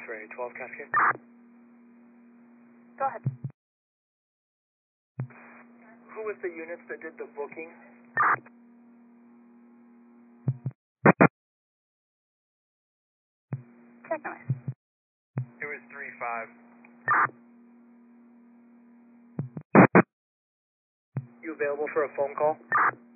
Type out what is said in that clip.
X-ray 12 Cascade. Go ahead. Who was the units that did the booking? Check noise. It was 3-5. You available for a phone call?